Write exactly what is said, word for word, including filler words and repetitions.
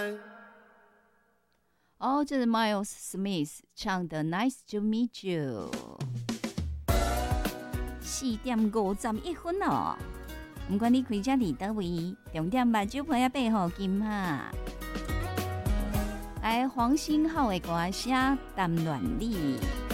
拜。 哦，这是 Miles Smith 唱的《Nice to Meet You》。四点五十一分哦，不管你开车伫倒位，重点目睭皮仔背后金哈。来，黄星浩的歌声《谈恋你》。